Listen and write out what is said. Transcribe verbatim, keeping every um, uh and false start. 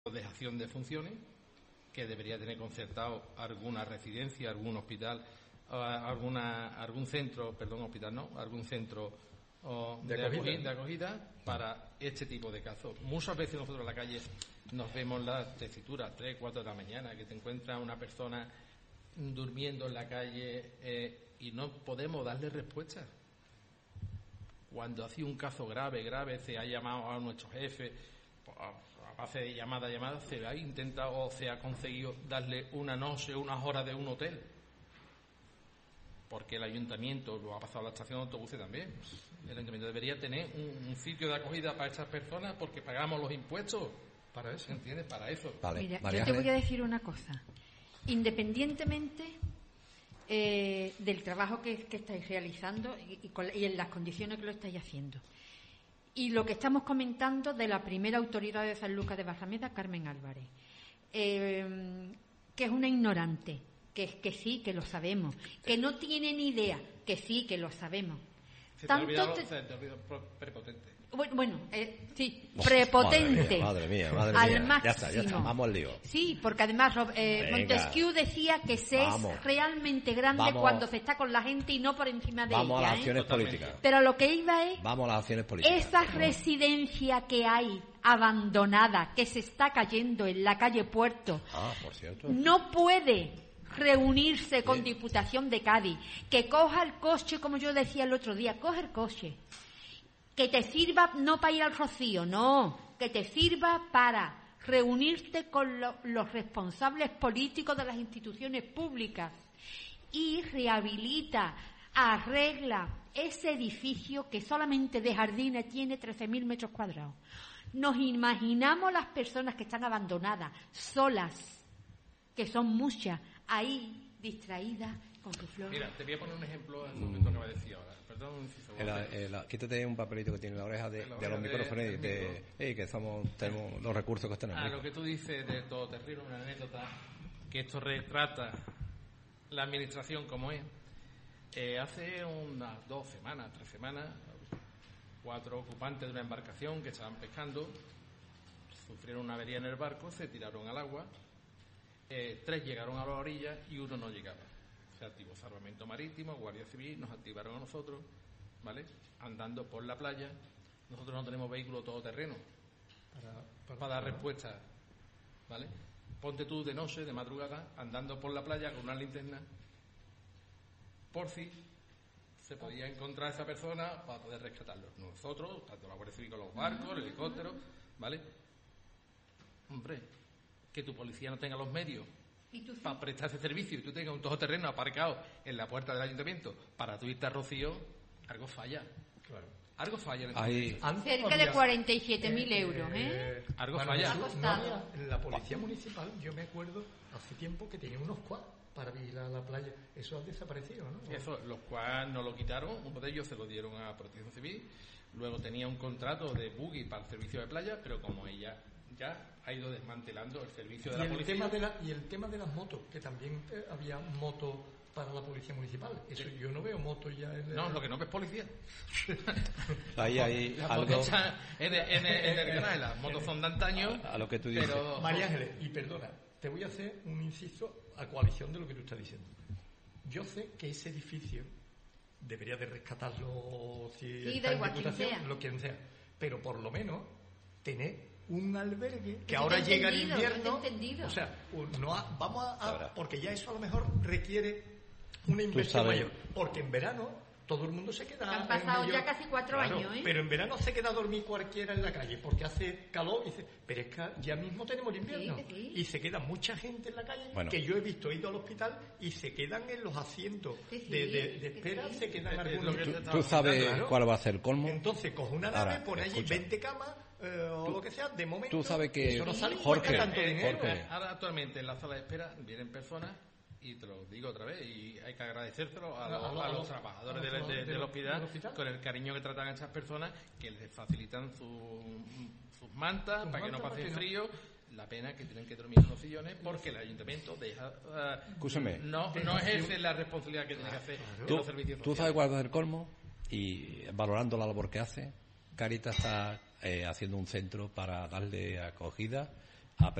dejación de funciones, que debería tener concertado alguna residencia, algún hospital, alguna algún centro, perdón, hospital no, algún centro oh, de, de, acogida. Acogida, de acogida para este tipo de casos. Muchas veces nosotros en la calle nos vemos las tesituras, tres, cuatro de la mañana, que te encuentras una persona durmiendo en la calle eh, y no podemos darle respuesta. Cuando ha sido un caso grave, grave, se ha llamado a nuestro jefe, a base de llamada a llamada, se ha intentado o se ha conseguido darle una noche, unas horas de un hotel. Porque el ayuntamiento, lo ha pasado a la estación de autobuses también, el ayuntamiento debería tener un, un sitio de acogida para estas personas porque pagamos los impuestos. Para eso, ¿entiendes? Para eso. Vale, Mira, María yo te Ángeles. voy a decir una cosa. Independientemente eh, del trabajo que, que estáis realizando y, y, con, y en las condiciones que lo estáis haciendo, y lo que estamos comentando de la primera autoridad de San Lucas de Barrameda, Carmen Álvarez, eh, que es una ignorante, que, que sí, que lo sabemos, que no tiene ni idea, que sí, que lo sabemos. Se te Tanto ha olvidado, te- se te ha olvidado prepotente. Bueno, bueno eh, sí, Buah, prepotente. Madre mía, madre mía, madre al mía. máximo. Ya está, ya está, vamos al lío. Sí, porque además Rob- eh, Venga. Montesquieu decía que se Vamos. es realmente grande Vamos. cuando se está con la gente y no por encima de Vamos a ella. las ¿eh? acciones Totalmente. políticas. Pero lo que iba es Vamos a las acciones políticas. esa residencia que hay abandonada, que se está cayendo en la calle Puerto, Ah, por cierto. no puede reunirse con Diputación de Cádiz, que coja el coche, como yo decía el otro día, coge el coche, que te sirva no para ir al Rocío, no, que te sirva para reunirte con lo- los responsables políticos de las instituciones públicas y rehabilita, arregla ese edificio que solamente de jardines tiene trece mil metros cuadrados. Nos imaginamos las personas que están abandonadas, solas, que son muchas, ahí distraídas con sus flores. Mira, te voy a poner un ejemplo en lo que tú acabas de decir ahora. Perdón, un inciso. El- el- quítate un papelito que tiene en la oreja de, En la de los oreja de- micrófonos y del de, micro. ey, que somos, tenemos los recursos que tenemos. A lo que tú dices de todoterreno, una anécdota, que esto retrata la administración como es. Eh, hace unas dos semanas, tres semanas, cuatro ocupantes de una embarcación que estaban pescando sufrieron una avería en el barco, se tiraron al agua, eh, tres llegaron a la orilla y uno no llegaba. Se activó Salvamento Marítimo, Guardia Civil, nos activaron a nosotros, ¿vale? Andando por la playa. Nosotros no tenemos vehículo todoterreno para, para dar respuesta, ¿vale? Ponte tú de noche, de madrugada, andando por la playa con una linterna, por si se podía encontrar esa persona para poder rescatarlo. Nosotros, tanto la Guardia Civil con los barcos, el helicóptero, ¿vale? Hombre, que tu policía no tenga los medios ¿Y tú sí? para prestar ese servicio y tú tengas un todoterreno aparcado en la puerta del ayuntamiento para tú irte a Rocío, algo falla. Claro. Algo falla en el Ahí, Antes Cerca había- de cuarenta y siete mil euros, ¿eh? Algo bueno, falla. eso Ha no costado. había- la policía municipal, yo me acuerdo hace tiempo que tenía unos quads para vigilar la playa. Eso ha desaparecido, ¿no? Eso, los cuales no lo quitaron, uno de ellos se lo dieron a Protección Civil, luego tenía un contrato de buggy para el servicio de playa, pero como ella ya ha ido desmantelando el servicio de Y la el, policía. tema de la, y el tema de las motos, que también eh, había motos para la policía municipal. Eso yo no veo motos ya en No, lo que no ves policía. ahí hay Las algo motos están en el, en el- en el canal, las motos son de antaño, a lo que tú dices. pero... María Ángeles, y perdona, te voy a hacer un inciso a coalición de lo que tú estás diciendo. Yo sé que ese edificio debería de rescatarlo si Sí, está da en igual, quien Diputación, sea. lo quien sea, pero por lo menos tener un albergue que Que ahora no te he llega el entendido, no te he invierno, entendido. o sea, un- no ha- vamos a, a- Ahora. porque ya eso a lo mejor requiere una inversión sabes- mayor, porque en verano todo el mundo se queda Han en pasado medio- ya casi cuatro Claro, años, ¿eh? pero en verano se queda a dormir cualquiera en la calle porque hace calor y dice, pero es que ya mismo tenemos el invierno. Sí, que sí. Y se queda mucha gente en la calle, Bueno. que yo he visto, he ido al hospital y se quedan en los asientos Que sí, de, de- de que espera, sí. se quedan Es lo algunos. que te ¿Tú, estaba tú sabes Claro. cuál va a ser el colmo? Entonces coge una nave, Ahora, pone allí escucha. veinte camas eh, o lo que sea, de momento. Tú sabes que- eso no sale Jorge, cuesta tanto Eh, dinero. Jorge. Ahora actualmente en la sala de espera vienen personas, y te lo digo otra vez, y hay que agradecérselo a, A los, los- a a los los- trabajadores a los del- de- trabajadores del, del- hospital, del hospital. con el cariño que tratan a estas personas, que les facilitan su- sus mantas Sus para que no mantas pase para que no- frío. La pena es que tienen que dormir en los sillones porque el ayuntamiento deja eh, Escúchame. no, no ejerce la responsabilidad que tiene que hacer en ¿Tú, los servicios tú sociales. sabes cuál va a ser el colmo y valorando la labor que hace, Caritas está eh, haciendo un centro para darle acogida